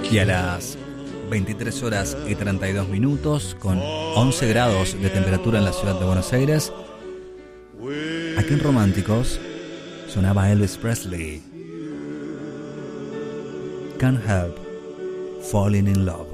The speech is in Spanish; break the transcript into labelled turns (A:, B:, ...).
A: Y a las 23 horas y 32 minutos, con 11 grados de temperatura en la ciudad de Buenos Aires, aquí en Románticos sonaba Elvis Presley. Can't Help Falling in Love.